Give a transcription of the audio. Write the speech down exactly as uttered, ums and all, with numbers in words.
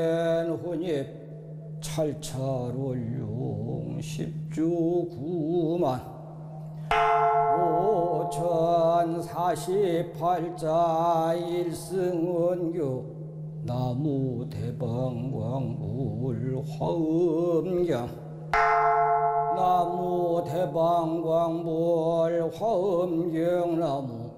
혼입 찰찰올용 십주구만 오천사십팔자 일승원교 나무대방광물 화엄경 나무대방광물 화엄경 나무